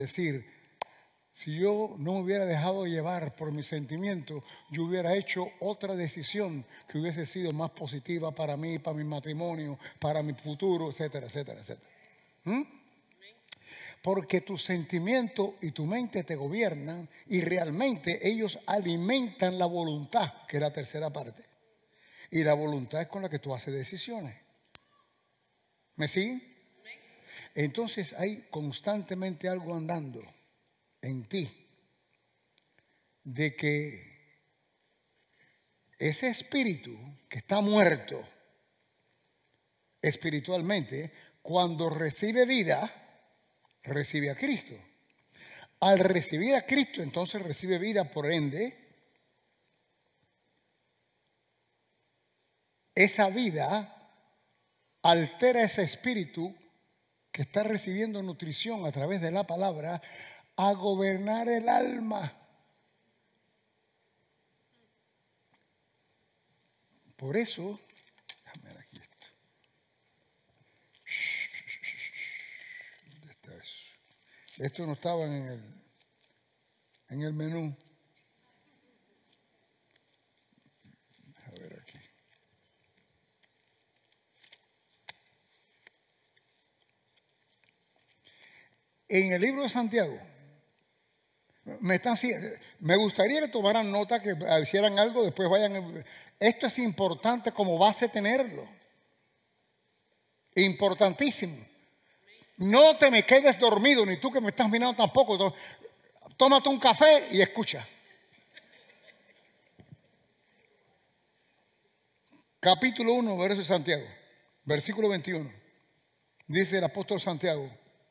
decir, si yo no me hubiera dejado llevar por mis sentimientos, yo hubiera hecho otra decisión que hubiese sido más positiva para mí, para mi matrimonio, para mi futuro, etcétera, etcétera, etcétera. Porque tus sentimientos y tu mente te gobiernan y realmente ellos alimentan la voluntad, que es la tercera parte. Y la voluntad es con la que tú haces decisiones. ¿Me siguen? Entonces hay constantemente algo andando en ti de que ese espíritu que está muerto espiritualmente, cuando recibe vida, recibe a Cristo. Al recibir a Cristo, entonces recibe vida, por ende, esa vida altera ese espíritu que está recibiendo nutrición a través de la palabra a gobernar el alma. Por eso, déjame ver aquí esto. ¿Dónde está eso? Esto no estaba en el menú. A ver aquí. En el libro de Santiago, me gustaría que tomaran nota, que hicieran algo, después vayan. Esto es importante como base tenerlo. Importantísimo. No te me quedes dormido, ni tú que me estás mirando tampoco. Tómate un café y escucha. Capítulo 1, verso de Santiago, versículo 21. Dice el apóstol Santiago,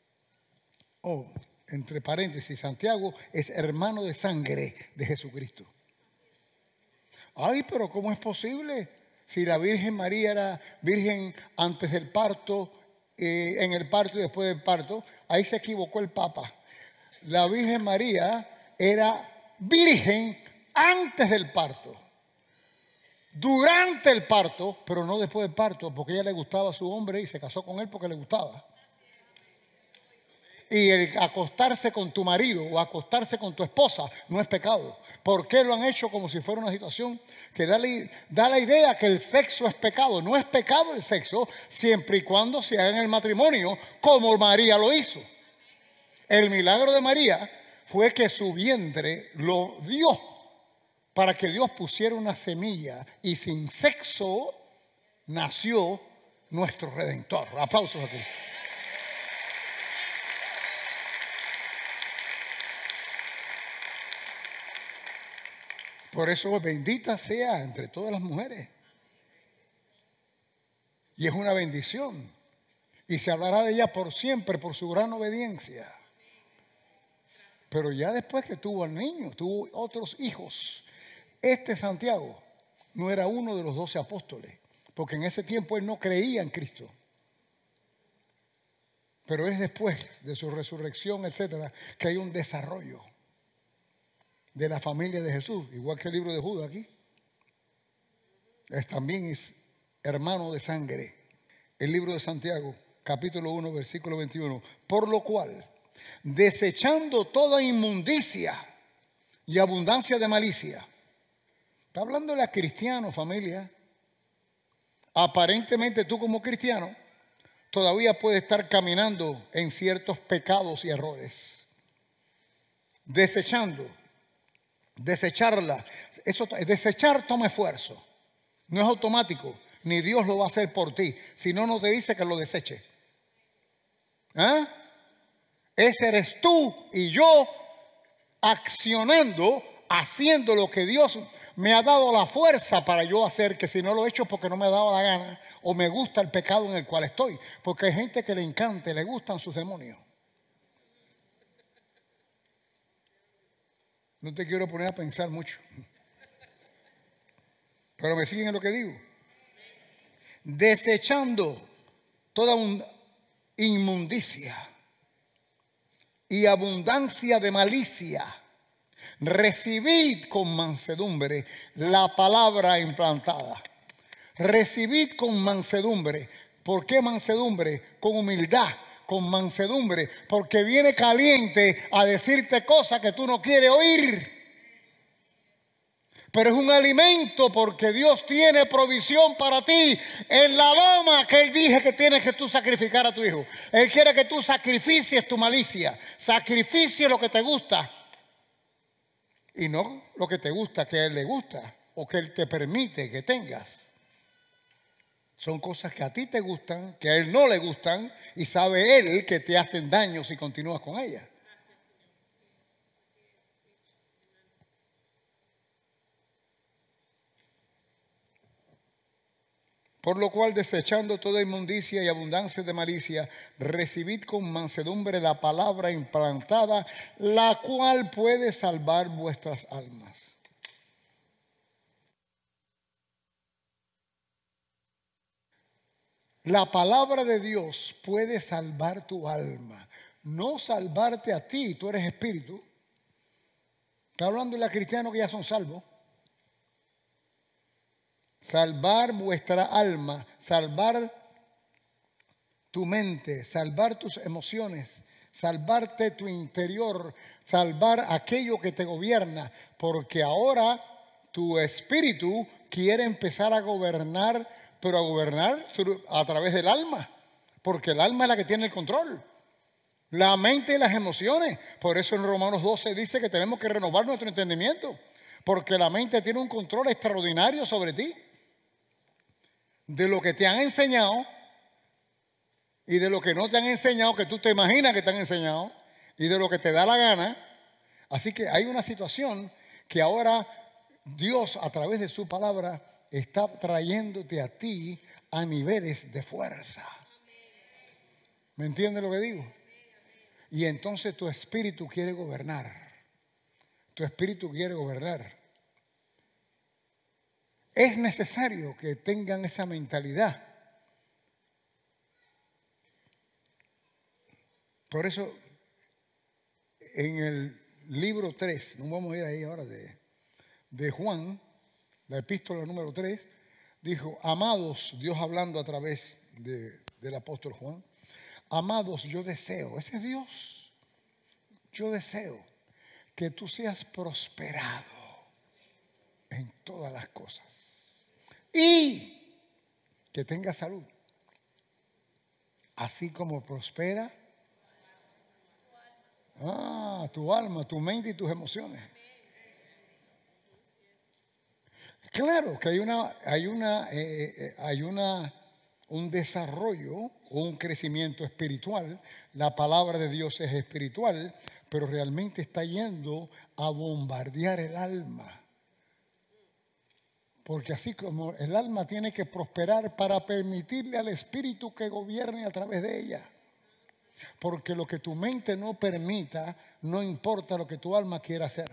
entre paréntesis, Santiago es hermano de sangre de Jesucristo. Ay, pero ¿cómo es posible? Si la Virgen María era virgen antes del parto, en el parto y después del parto, ahí se equivocó el Papa. La Virgen María era virgen antes del parto, durante el parto, pero no después del parto, porque ella le gustaba a su hombre y se casó con él porque le gustaba. Y el acostarse con tu marido o acostarse con tu esposa no es pecado. ¿Por qué lo han hecho como si fuera una situación que da la idea que el sexo es pecado? No es pecado el sexo siempre y cuando se haga en el matrimonio como María lo hizo. El milagro de María fue que su vientre lo dio para que Dios pusiera una semilla y sin sexo nació nuestro Redentor. Aplausos aquí. Por eso bendita sea entre todas las mujeres. Y es una bendición. Y se hablará de ella por siempre por su gran obediencia. Pero ya después que tuvo al niño, tuvo otros hijos. Este Santiago no era uno de los 12 apóstoles, porque en ese tiempo él no creía en Cristo. Pero es después de su resurrección, etcétera, que hay un desarrollo de la familia de Jesús, igual que el libro de Judas aquí. También es hermano de sangre. El libro de Santiago, capítulo 1, versículo 21. Por lo cual, desechando toda inmundicia y abundancia de malicia. Está hablándole a cristianos, familia. Aparentemente tú como cristiano todavía puedes estar caminando en ciertos pecados y errores. Desecharla. Desechar toma esfuerzo. No es automático. Ni Dios lo va a hacer por ti. Si no, no te dice que lo deseche. Ese eres tú y yo accionando, haciendo lo que Dios me ha dado la fuerza para yo hacer, que si no lo he hecho porque no me ha dado la gana o me gusta el pecado en el cual estoy. Porque hay gente que le encanta, le gustan sus demonios. No te quiero poner a pensar mucho, pero me siguen en lo que digo. Desechando toda inmundicia y abundancia de malicia, recibid con mansedumbre la palabra implantada. Recibid con mansedumbre. ¿Por qué mansedumbre? Con humildad, con mansedumbre, porque viene caliente a decirte cosas que tú no quieres oír. Pero es un alimento porque Dios tiene provisión para ti en la loma que Él dije que tienes que tú sacrificar a tu hijo. Él quiere que tú sacrificies tu malicia, sacrificies lo que te gusta y no lo que te gusta, que a Él le gusta o que Él te permite que tengas. Son cosas que a ti te gustan, que a Él no le gustan y sabe Él que te hacen daño si continúas con ellas. Por lo cual, desechando toda inmundicia y abundancia de malicia, recibid con mansedumbre la palabra implantada, la cual puede salvar vuestras almas. La palabra de Dios puede salvar tu alma, no salvarte a ti, tú eres espíritu. Está hablando de los cristianos que ya son salvos. Salvar vuestra alma, salvar tu mente, salvar tus emociones, salvarte tu interior, salvar aquello que te gobierna, porque ahora tu espíritu quiere empezar a gobernar, pero a gobernar a través del alma, porque el alma es la que tiene el control. La mente y las emociones. Por eso en Romanos 12 dice que tenemos que renovar nuestro entendimiento, porque la mente tiene un control extraordinario sobre ti. De lo que te han enseñado y de lo que no te han enseñado, que tú te imaginas que te han enseñado, y de lo que te da la gana. Así que hay una situación que ahora Dios a través de su palabra está trayéndote a ti a niveles de fuerza. ¿Me entiendes lo que digo? Y entonces tu espíritu quiere gobernar. Tu espíritu quiere gobernar. Es necesario que tengan esa mentalidad. Por eso, en el libro 3, no vamos a ir ahí ahora, de Juan, la epístola número 3, dijo: amados, Dios hablando a través del apóstol Juan, amados, yo deseo, ese es Dios, yo deseo que tú seas prosperado en todas las cosas y que tengas salud, así como prospera tu alma, tu mente y tus emociones. Claro que hay un desarrollo, un crecimiento espiritual. La palabra de Dios es espiritual, pero realmente está yendo a bombardear el alma. Porque así como el alma tiene que prosperar para permitirle al espíritu que gobierne a través de ella. Porque lo que tu mente no permita, no importa lo que tu alma quiera hacer.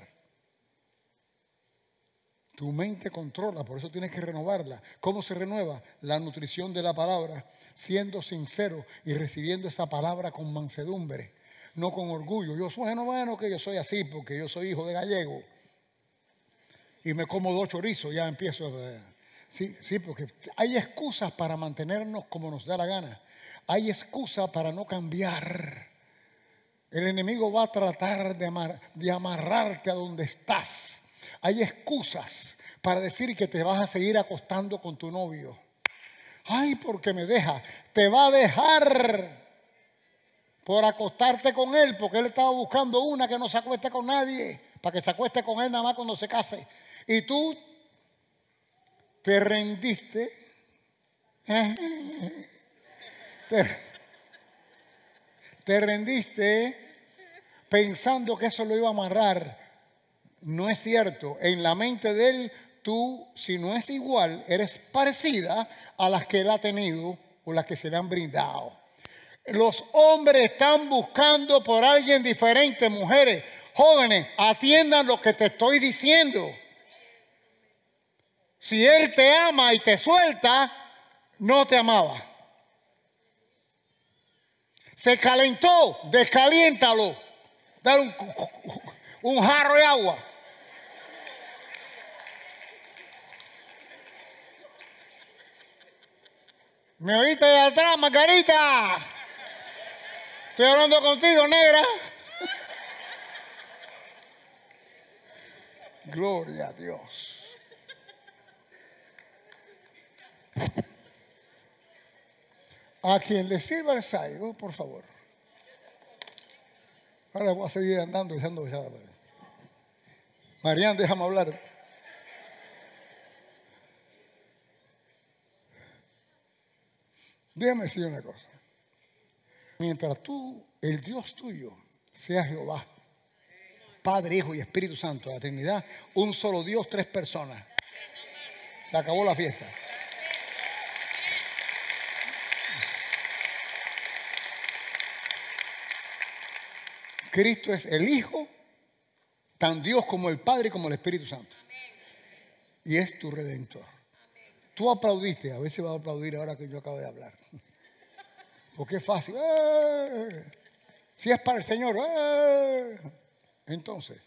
Tu mente controla, por eso tienes que renovarla. ¿Cómo se renueva? La nutrición de la palabra, siendo sincero y recibiendo esa palabra con mansedumbre, no con orgullo. Bueno, que yo soy así porque yo soy hijo de gallego y me como 2 chorizos, ya empiezo. Sí, porque hay excusas para mantenernos como nos da la gana. Hay excusas para no cambiar. El enemigo va a tratar de amarrarte a donde estás. Hay excusas para decir que te vas a seguir acostando con tu novio. Ay, porque me deja. Te va a dejar por acostarte con él, porque él estaba buscando una que no se acueste con nadie, para que se acueste con él nada más cuando se case. Y tú te rendiste. Te rendiste pensando que eso lo iba a amarrar. No es cierto. En la mente de él, tú, si no es igual, eres parecida a las que él ha tenido o las que se le han brindado. Los hombres están buscando por alguien diferente. Mujeres, jóvenes, atiendan lo que te estoy diciendo. Si él te ama y te suelta, no te amaba. Se calentó, descaliéntalo. Dale un jarro de agua. ¿Me oíste de atrás, Margarita? Estoy hablando contigo, negra. Gloria a Dios. A quien le sirva el saigo, por favor. Ahora voy a seguir andando y echando besadas. Marian, déjame hablar. Déjame decir una cosa. Mientras tú, el Dios tuyo, sea Jehová, Padre, Hijo y Espíritu Santo, la Trinidad, un solo Dios, 3 personas. Se acabó la fiesta. Cristo es el Hijo, tan Dios como el Padre y como el Espíritu Santo. Y es tu Redentor. Tú aplaudiste, a ver si vas a aplaudir ahora que yo acabo de hablar. Porque es fácil. Si es para el Señor. Entonces,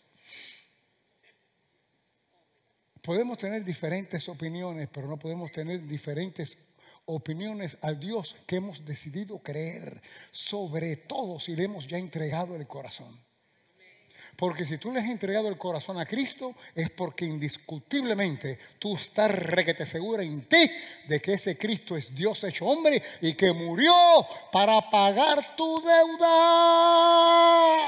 podemos tener diferentes opiniones, pero no podemos tener diferentes opiniones al Dios que hemos decidido creer, sobre todo si le hemos ya entregado el corazón. Porque si tú le has entregado el corazón a Cristo, es porque indiscutiblemente tú estás requete segura en ti de que ese Cristo es Dios hecho hombre y que murió para pagar tu deuda.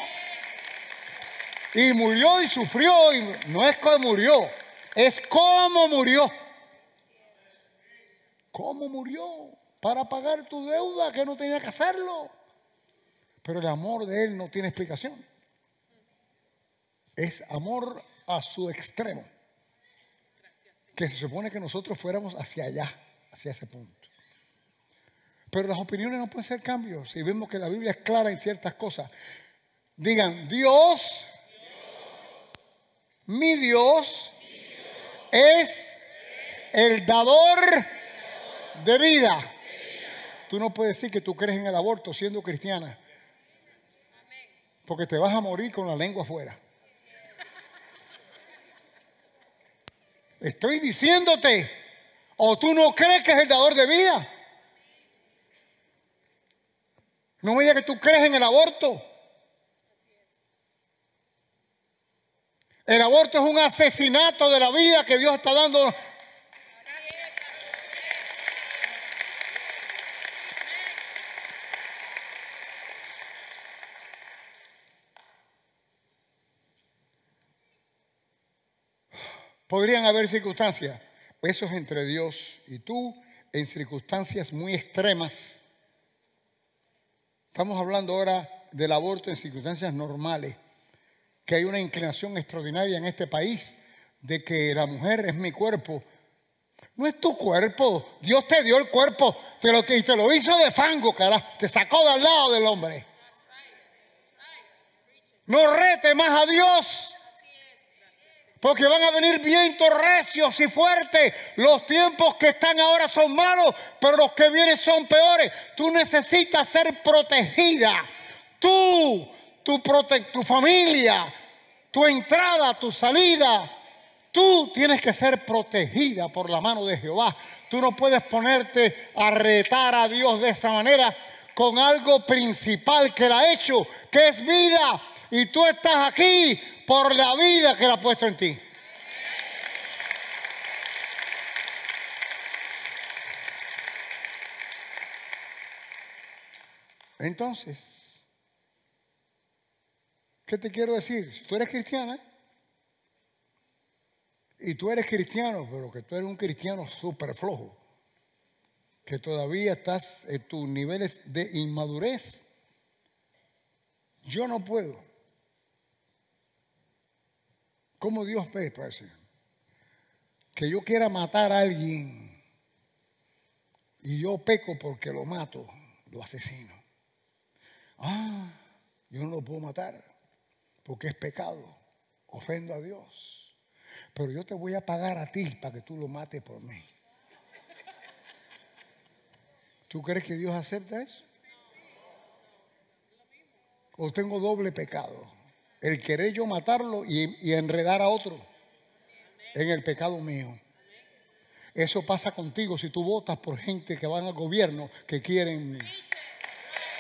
Y murió y sufrió, y no es como murió, es cómo murió. ¿Cómo murió? Para pagar tu deuda, que no tenía que hacerlo. Pero el amor de Él no tiene explicación. Es amor a su extremo. Que se supone que nosotros fuéramos hacia allá, hacia ese punto. Pero las opiniones no pueden ser cambios. Si vemos que la Biblia es clara en ciertas cosas. Digan, Dios, mi Dios es el dador de vida. Tú no puedes decir que tú crees en el aborto siendo cristiana, porque te vas a morir con la lengua afuera. Estoy diciéndote, o tú no crees que es el dador de vida. No me digas que tú crees en el aborto. El aborto es un asesinato de la vida que Dios está dando. Podrían haber circunstancias. Eso es entre Dios y tú, en circunstancias muy extremas. Estamos hablando ahora del aborto en circunstancias normales. Que hay una inclinación extraordinaria en este país de que la mujer es mi cuerpo. No es tu cuerpo. Dios te dio el cuerpo y te lo hizo de fango, carajo. Te sacó del lado del hombre. No rete más a Dios. Porque van a venir vientos recios y fuertes. Los tiempos que están ahora son malos, pero los que vienen son peores. Tú necesitas ser protegida. Tú, tu familia, tu entrada, tu salida. Tú tienes que ser protegida por la mano de Jehová. Tú no puedes ponerte a retar a Dios de esa manera con algo principal que Él ha hecho, que es vida. Y tú estás aquí por la vida que Él ha puesto en ti. Entonces, ¿qué te quiero decir? Si tú eres cristiana, y tú eres cristiano, pero que tú eres un cristiano súper flojo, que todavía estás en tus niveles de inmadurez, yo no puedo. ¿Cómo Dios ve, parece? Que yo quiera matar a alguien y yo peco porque lo mato, lo asesino. Yo no lo puedo matar porque es pecado, ofendo a Dios. Pero yo te voy a pagar a ti para que tú lo mates por mí. ¿Tú crees que Dios acepta eso? ¿O tengo doble pecado? El querer yo matarlo y enredar a otro en el pecado mío. Eso pasa contigo si tú votas por gente que van al gobierno que quieren